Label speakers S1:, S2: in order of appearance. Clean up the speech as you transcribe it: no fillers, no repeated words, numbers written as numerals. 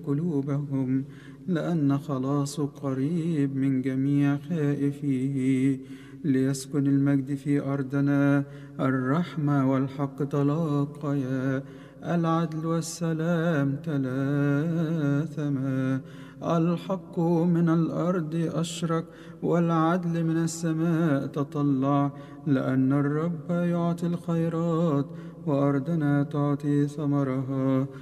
S1: قلوبهم، لأن خلاصه قريب من جميع خائفيه. ليسكن المجد في أرضنا، الرحمة والحق تلاقيا، العدل والسلام تلاثما. الحق من الأرض أشرق، والعدل من السماء تطلع. لأن الرب يعطي الخيرات، وأرضنا تعطي ثمرها.